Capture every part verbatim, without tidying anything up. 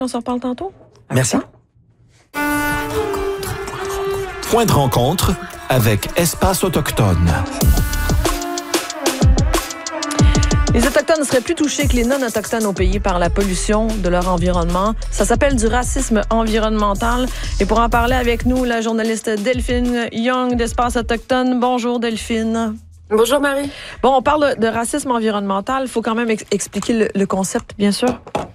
On s'en reparle tantôt. Merci. Point de rencontre avec Espace Autochtone. Les Autochtones seraient plus touchés que les non-autochtones au pays par la pollution de leur environnement. Ça s'appelle du racisme environnemental. Et pour en parler avec nous, la journaliste Delphine Young d'Espace Autochtone. Bonjour Delphine. Bonjour Marie. Bon, on parle de racisme environnemental. Il faut quand même ex- expliquer le, le concept, bien sûr.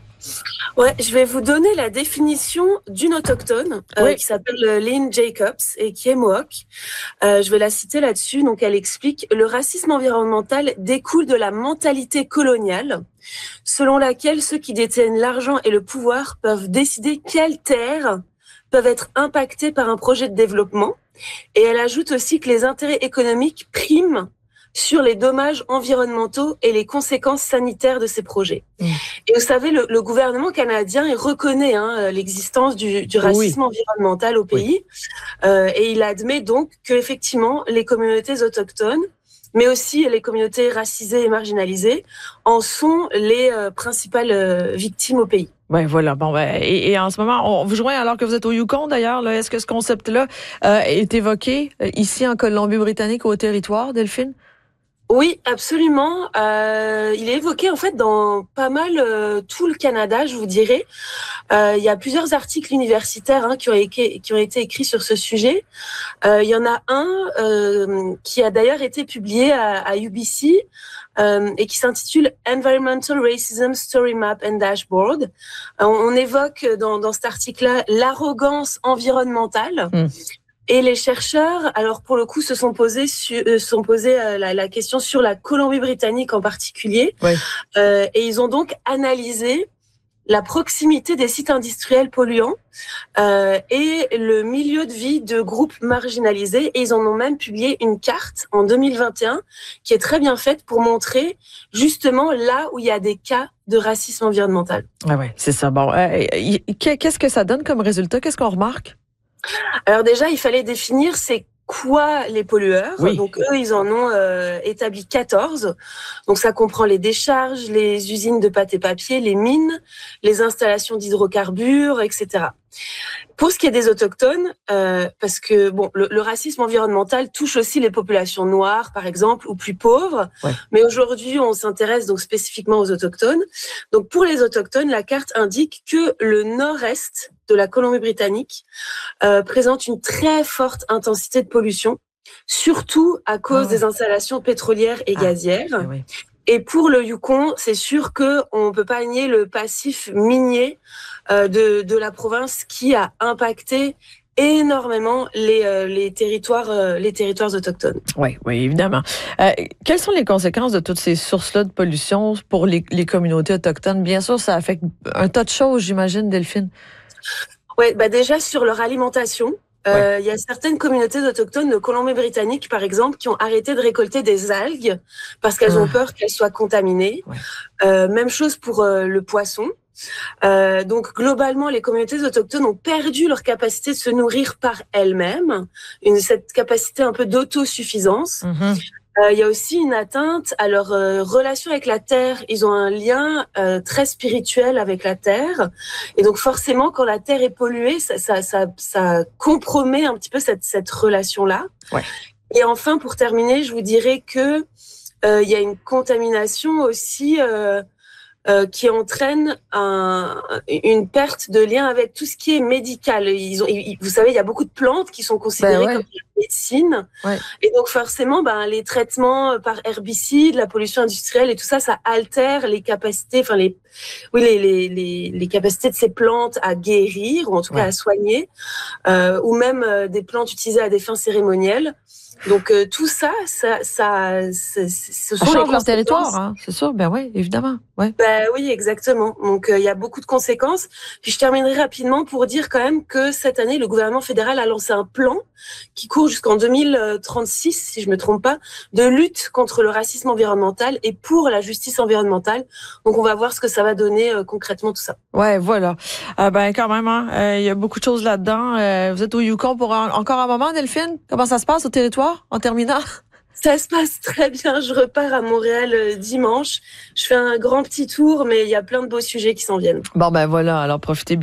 Ouais, je vais vous donner la définition d'une autochtone euh, oui. qui s'appelle Lynn Jacobs et qui est Mohawk. Euh, je vais la citer là-dessus. Donc, elle explique: le racisme environnemental découle de la mentalité coloniale, selon laquelle ceux qui détiennent l'argent et le pouvoir peuvent décider quelles terres peuvent être impactées par un projet de développement. Et elle ajoute aussi que les intérêts économiques priment sur les dommages environnementaux et les conséquences sanitaires de ces projets. Mmh. Et vous savez, le, le gouvernement canadien, il reconnaît hein, l'existence du, du racisme oui. environnemental au pays, oui. euh, et il admet donc que effectivement les communautés autochtones, mais aussi les communautés racisées et marginalisées, en sont les euh, principales euh, victimes au pays. Ouais, voilà. Bon, ben, et, et en ce moment, on vous joint alors que vous êtes au Yukon d'ailleurs. Là, est-ce que ce concept-là euh, est évoqué euh, ici en Colombie-Britannique au territoire, Delphine? Oui, absolument. Euh, il est évoqué en fait dans pas mal euh, tout le Canada, je vous dirais. Euh, il y a plusieurs articles universitaires hein, qui ont été qui ont été écrits sur ce sujet. Euh, il y en a un euh, qui a d'ailleurs été publié à, à U B C euh, et qui s'intitule Environmental Racism Story Map and Dashboard. Euh, on, on évoque dans dans cet article-là l'arrogance environnementale. Mmh. Et les chercheurs, alors pour le coup, se sont posés, su, euh, sont posés euh, la, la question sur la Colombie-Britannique en particulier, ouais. euh, et ils ont donc analysé la proximité des sites industriels polluants euh, et le milieu de vie de groupes marginalisés. Et ils en ont même publié une carte en deux mille vingt et un qui est très bien faite pour montrer justement là où il y a des cas de racisme environnemental. Ah ouais, c'est ça. Bon, euh, qu'est-ce que ça donne comme résultat? Qu'est-ce qu'on remarque? Alors déjà, il fallait définir c'est quoi les pollueurs. Oui. Donc eux, ils en ont euh, établi quatorze. Donc ça comprend les décharges, les usines de pâte et papier, les mines, les installations d'hydrocarbures, et cetera. Pour ce qui est des autochtones, euh, parce que bon, le, le racisme environnemental touche aussi les populations noires, par exemple, ou plus pauvres. Ouais. Mais aujourd'hui, on s'intéresse donc spécifiquement aux autochtones. Donc pour les autochtones, la carte indique que le nord-est de la Colombie-Britannique euh, présente une très forte intensité de pollution, surtout à cause ah ouais. des installations pétrolières et ah, gazières. Oui. Et pour le Yukon, c'est sûr que on peut pas nier le passif minier euh, de de la province qui a impacté énormément les euh, les territoires euh, les territoires autochtones. Oui, oui, évidemment. Euh, quelles sont les conséquences de toutes ces sources-là de pollution pour les les communautés autochtones? Bien sûr, ça affecte un tas de choses, j'imagine, Delphine. Ouais, bah déjà sur leur alimentation. Il euh, ouais. y a certaines communautés autochtones de Colombie-Britannique, par exemple, qui ont arrêté de récolter des algues parce qu'elles ah. ont peur qu'elles soient contaminées. Ouais. Euh, même chose pour euh, le poisson. Euh, donc globalement, les communautés autochtones ont perdu leur capacité de se nourrir par elles-mêmes, une, cette capacité un peu d'autosuffisance. Mm-hmm. Euh, il y a aussi une atteinte à leur euh, relation avec la terre. Ils ont un lien euh, très spirituel avec la terre. Et donc forcément, quand la terre est polluée, ça, ça, ça, ça compromet un petit peu cette, cette relation-là. Ouais. Et enfin, pour terminer, je vous dirais que euh, il y a une contamination aussi euh, euh, qui entraîne un, une perte de lien avec tout ce qui est médical. Ils ont, ils, vous savez, il y a beaucoup de plantes qui sont considérées ben ouais. comme de la médecine. Ouais. Et donc forcément, ben, les traitements par herbicides, la pollution industrielle et tout ça, ça altère les capacités, enfin les, oui, les, les, les, les capacités de ces plantes à guérir, ou en tout ouais. cas à soigner, euh, ou même euh, des plantes utilisées à des fins cérémonielles. Donc euh, tout ça, ça, ça, ça ce sont ça change leur territoire, hein, c'est sûr. Ben oui, évidemment. Ouais. Ben oui, exactement. Donc il euh, y a beaucoup de conséquences. Puis je terminerai rapidement pour dire quand même que cette année, le gouvernement fédéral a lancé un plan qui court jusqu'en deux mille trente-six, si je me trompe pas, de lutte contre le racisme environnemental et pour la justice environnementale. Donc on va voir ce que ça va donner euh, concrètement tout ça. Ouais, voilà. Euh, ben quand même, il hein, euh, y a beaucoup de choses là-dedans. Euh, vous êtes au Yukon pour un, encore un moment, Delphine. Comment ça se passe au territoire? En terminant? Ça se passe très bien. Je repars à Montréal euh, dimanche. Je fais un grand petit tour, mais il y a plein de beaux sujets qui s'en viennent. Bon, ben voilà. Alors, profitez bien.